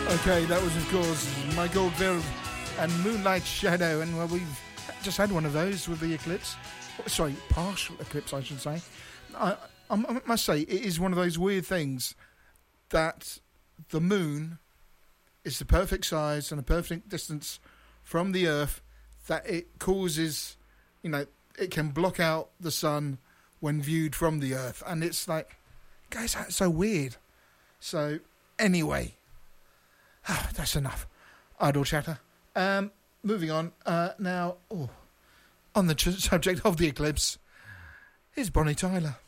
Okay, that was, of course, Michael Goldfield and Moonlight Shadow, and well, we've just had one of those with the eclipse. Sorry, partial eclipse, I should say. I must say, it is one of those weird things that the moon is the perfect size and the perfect distance from the Earth that it causes, it can block out the sun when viewed from the Earth. And it's like, guys, that's so weird. So, anyway, that's enough idle chatter. Moving on. Now, on the subject of the eclipse, here's Bonnie Tyler.